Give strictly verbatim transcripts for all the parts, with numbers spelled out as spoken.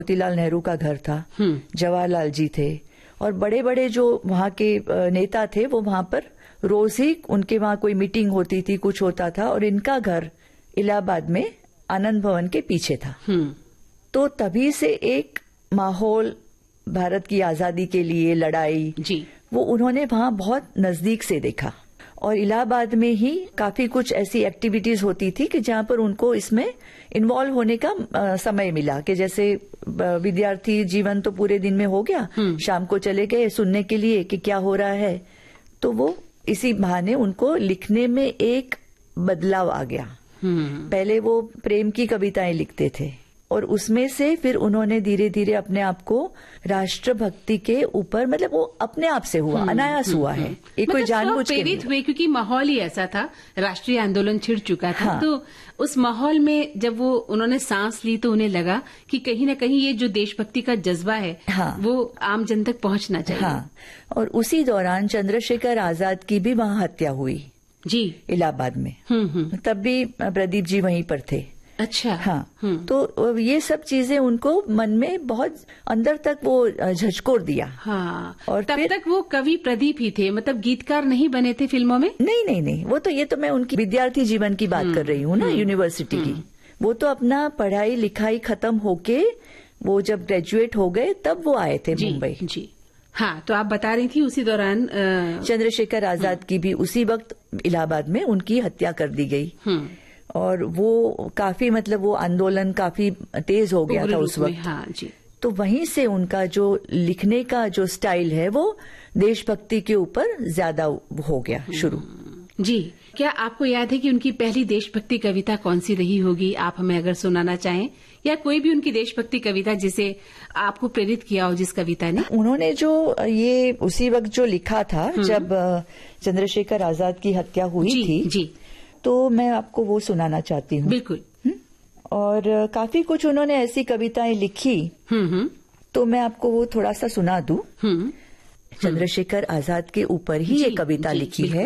मोतीलाल नेहरू का घर था, जवाहरलाल जी थे और बड़े बड़े जो वहाँ के नेता थे वो वहाँ पर रोज ही उनके वहाँ कोई मीटिंग होती थी, कुछ होता था और इनका घर इलाहाबाद में आनंद भवन के पीछे था। तो तभी से एक माहौल भारत की आजादी के लिए लड़ाई जी वो उन्होंने वहां बहुत नजदीक से देखा और इलाहाबाद में ही काफी कुछ ऐसी एक्टिविटीज होती थी कि जहां पर उनको इसमें इन्वॉल्व होने का आ, समय मिला कि जैसे विद्यार्थी जीवन तो पूरे दिन में हो गया, शाम को चले गए सुनने के लिए कि क्या हो रहा है, तो वो इसी बहाने उनको लिखने में एक बदलाव आ गया। पहले वो प्रेम की कविताएं लिखते थे और उसमें से फिर उन्होंने धीरे धीरे अपने आप को राष्ट्रभक्ति के ऊपर, मतलब वो अपने आप से हुआ, अनायास हुआ है, एक कोई जानबूझ के प्रेरित हुए क्योंकि माहौल ही ऐसा था, राष्ट्रीय आंदोलन छिड़ चुका था। हाँ। तो उस माहौल में जब वो उन्होंने सांस ली तो उन्हें लगा कि कहीं न कहीं ये जो देशभक्ति का जज्बा है हाँ। वो आम जन तक पहुंचना चाहिए। हाँ। और उसी दौरान चंद्रशेखर आजाद की भी वहां हत्या हुई जी इलाहाबाद में। तब भी प्रदीप जी वहीं पर थे। अच्छा। हाँ। तो ये सब चीजें उनको मन में बहुत अंदर तक वो झचकोर दिया। हाँ। और तब तक वो कवि प्रदीप ही थे, मतलब गीतकार नहीं बने थे फिल्मों में? नहीं नहीं नहीं, वो तो ये तो मैं उनकी विद्यार्थी जीवन की बात कर रही हूँ ना, यूनिवर्सिटी की। वो तो अपना पढ़ाई लिखाई खत्म होके वो जब ग्रेजुएट हो गए तब वो आए थे मुंबई। जी हाँ। तो आप बता रही थी उसी दौरान चंद्रशेखर आजाद की भी उसी वक्त इलाहाबाद में उनकी हत्या कर दी गई और वो काफी, मतलब वो आंदोलन काफी तेज हो गया था उस वक्त। हाँ जी। तो वहीं से उनका जो लिखने का जो स्टाइल है वो देशभक्ति के ऊपर ज्यादा हो गया शुरू। जी। क्या आपको याद है कि उनकी पहली देशभक्ति कविता कौन सी रही होगी? आप हमें अगर सुनाना चाहें, या कोई भी उनकी देशभक्ति कविता जिसे आपको प्रेरित किया हो, जिस कविता ने? उन्होंने जो ये उसी वक्त जो लिखा था जब चंद्रशेखर आजाद की हत्या हुई जी, थी जी। तो मैं आपको वो सुनाना चाहती हूँ। बिल्कुल। और काफी कुछ उन्होंने ऐसी कविताएं लिखी, तो मैं आपको वो थोड़ा सा सुना दूं। चंद्रशेखर आजाद के ऊपर ही ये कविता लिखी है।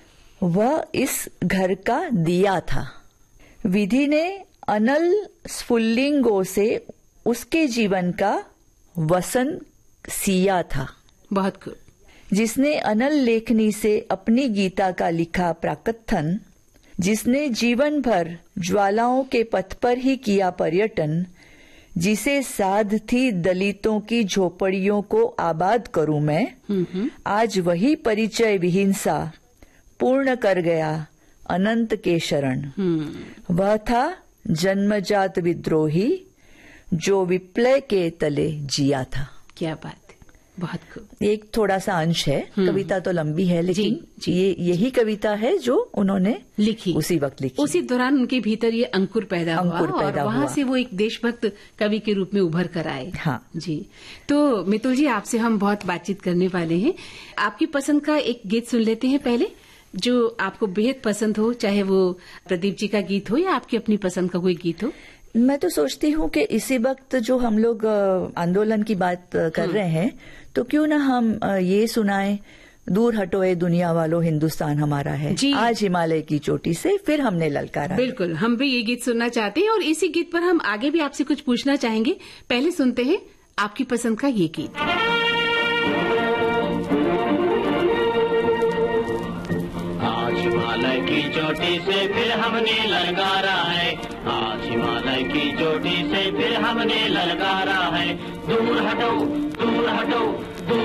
वह इस घर का दिया था, विधि ने अनल स्फुल्लिंगों से उसके जीवन का वसन सिया था। बहुत खूब। जिसने अनल लेखनी से अपनी गीता का लिखा प्राकथन, जिसने जीवन भर ज्वालाओं के पथ पर ही किया पर्यटन, जिसे साध थी दलितों की झोपड़ियों को आबाद करूं मैं, आज वही परिचय विहीन सा पूर्ण कर गया अनंत के शरण। वह था जन्मजात विद्रोही जो विप्लव के तले जिया था। क्या बात, बहुत खूब। एक थोड़ा सा अंश है, कविता तो लंबी है लेकिन जी, जी। ये यही कविता है जो उन्होंने लिखी, उसी वक्त लिखी। उसी दौरान उनके भीतर ये अंकुर पैदा अंकुर हुआ पैदा और वहां से वो एक देशभक्त कवि के रूप में उभर कर आए। हाँ जी। तो मितुल जी, आपसे हम बहुत बातचीत करने वाले हैं। आपकी पसंद का एक गीत सुन लेते हैं पहले, जो आपको बेहद पसंद हो, चाहे वो प्रदीप जी का गीत हो या आपकी अपनी पसंद का कोई गीत हो। मैं तो सोचती हूँ कि इसी वक्त जो हम लोग आंदोलन की बात कर रहे हैं, तो क्यों ना हम ये सुनाएं, दूर हटो ए दुनिया वालों हिंदुस्तान हमारा है, आज हिमालय की चोटी से फिर हमने ललकारा। बिल्कुल, हम भी ये गीत सुनना चाहते हैं और इसी गीत पर हम आगे भी आपसे कुछ पूछना चाहेंगे। पहले सुनते हैं आपकी पसंद का ये गीत। आज हिमालय की चोटी से फिर हमने ललकारा है, आज हिमालय की चोटी से फिर हमने ललकारा है। दूर हटो, दूर हटो, दूर